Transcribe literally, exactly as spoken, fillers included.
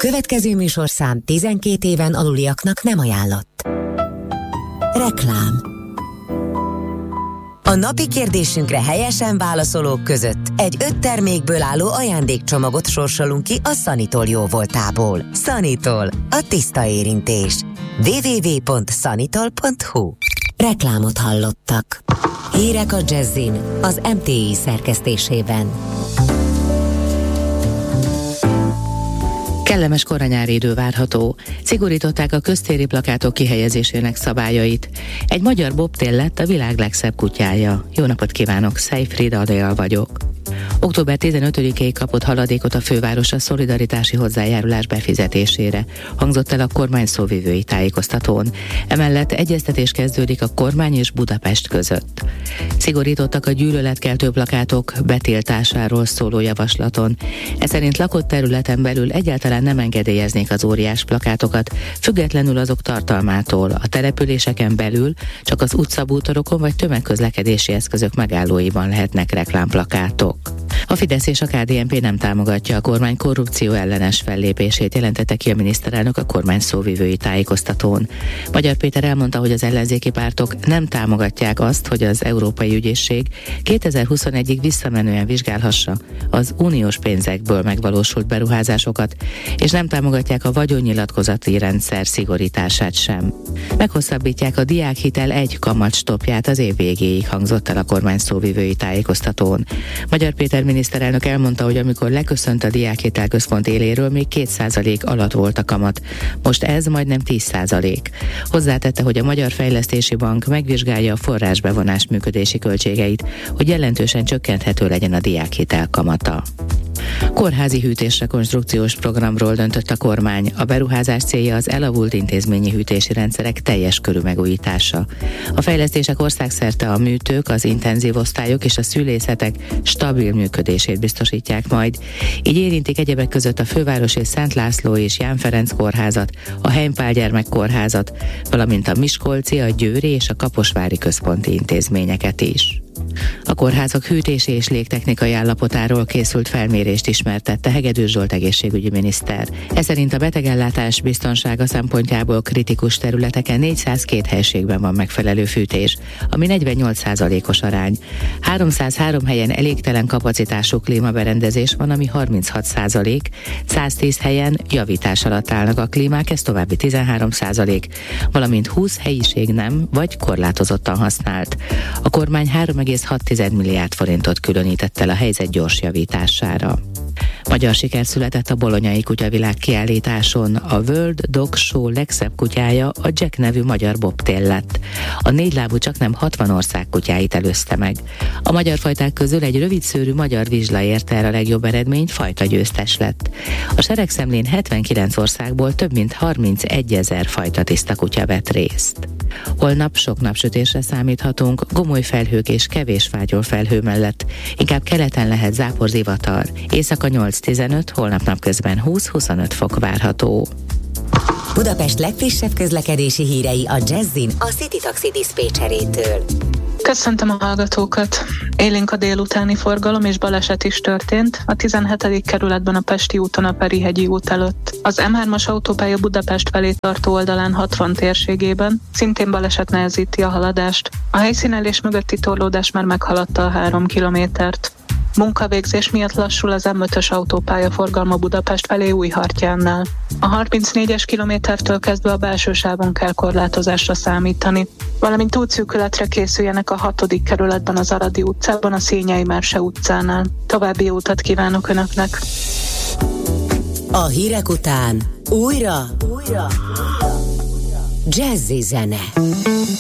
következő műsorszám tizenkét éven aluliaknak nem ajánlott. Reklám. A napi kérdésünkre helyesen válaszolók között egy öt termékből álló ajándékcsomagot sorsolunk ki a Sanitol jóvoltából. Sanitol, a tiszta érintés. double-u double-u double-u pont sanitol pont hu. Reklámot hallottak. Hírek a Jazzin, az em té i szerkesztésében. Kellemes koranyári idő várható. Szigorították a köztéri plakátok kihelyezésének szabályait. Egy magyar bobtail lett a világ legszebb kutyája. Jó napot kívánok, Szejfried Adél vagyok. október tizenötödikéig kapott haladékot a főváros a szolidaritási hozzájárulás befizetésére, hangzott el a kormány szóvivői tájékoztatón. Emellett egyeztetés kezdődik a kormány és Budapest között. Szigorítottak a gyűlöletkeltő plakátok betiltásáról szóló javaslaton. Ez szerint lakott területen belül egyáltalán nem engedélyeznék az óriás plakátokat, függetlenül azok tartalmától. A településeken belül csak az utcabútorokon vagy tömegközlekedési eszközök megállóiban lehetnek reklámplakátok. A Fidesz és a ká dé en pé nem támogatja a kormány korrupció ellenes fellépését, jelentette ki a miniszterelnök a kormány szóvivői tájékoztatón. Magyar Péter elmondta, hogy az ellenzéki pártok nem támogatják azt, hogy az Európai Ügyészség kétezer-huszonegyig visszamenően vizsgálhassa az uniós pénzekből megvalósult beruházásokat, és nem támogatják a vagyonnyilatkozati rendszer szigorítását sem. Meghosszabbítják a diákhitel egy kamatstopját az év végéig, hangzott el a kormány szóvivői tájékoztatón. Magyar Péter miniszterelnök elmondta, hogy amikor leköszönt a diákhitelközpont éléről, még két százalék alatt volt a kamat. Most ez majdnem tíz százalék. Hozzátette, hogy a Magyar Fejlesztési Bank megvizsgálja a forrásbevonás működési költségeit, hogy jelentősen csökkenthető legyen a diákhitel kamata. Kórházi hűtésrekonstrukciós programról döntött a kormány. A beruházás célja az elavult intézményi hűtési rendszerek teljes körű megújítása. A fejlesztések országszerte a műtők, az intenzív osztályok és a szülészetek stabil működését biztosítják majd. Így érintik egyebek között a Fővárosi Szent László és Ján Ferenc kórházat, a Heimpál gyermekkórházat, valamint a miskolci, a győri és a kaposvári központi intézményeket is. A kórházak hűtési és légtechnikai állapotáról készült felmérést ismertette Hegedűs Zsolt egészségügyi miniszter. Ez szerint a betegellátás biztonsága szempontjából kritikus területeken négyszázkettő helységben van megfelelő fűtés, ami negyvennyolc százalékos arány. háromszázhárom helyen elégtelen kapacitású klímaberendezés van, ami harminchat százalék, száztíz helyen javítás alatt állnak a klímák, ez további tizenhárom százalék, valamint húsz helyiség nem vagy korlátozottan használt. A kormány három egész hat milliárd forintot különített el a helyzet gyors javítására. Magyar siker született a bolonyai kutyavilág kiállításon. A World Dog Show legszebb kutyája a Jack nevű magyar bobtail lett. A négylábú csaknem hatvan ország kutyáit előzte meg. A magyar fajták közül egy rövidszőrű magyar vizsla érte el a legjobb eredményt, fajta győztes lett. A seregszemlén hetvenkilenc országból több mint harmincegyezer fajta tiszta kutya vett részt. Holnap sok napsütésre számíthatunk, gomoly felhők és kevés fátyol felhő mellett. Inkább keleten lehet záporzivatar. Éjszaka nyolc-tizenöt, holnap napközben húsz-huszonöt fok várható. Budapest legfrissebb közlekedési hírei a Jazzin a City Taxi diszpécserétől. Köszöntöm a hallgatókat! Élénk a délutáni forgalom és baleset is történt a tizenhetedik kerületben a Pesti úton a Perihegyi út előtt. Az em hármas autópálya Budapest felé tartó oldalán hatvan térségében szintén baleset nehezíti a haladást. A helyszínelés mögötti torlódás már meghaladta a három kilométert. Munkavégzés miatt lassul az em ötös autópálya forgalma Budapest felé Újhartyánnál. A harmincnégyes kilométertől kezdve a belső sávon kell korlátozásra számítani, valamint útszűkületre készüljenek a hatodik kerületben az Aradi utcában, a Szényei Merse utcánál. További jó utat kívánok Önöknek! A hírek után újra, újra, Jazzy zene.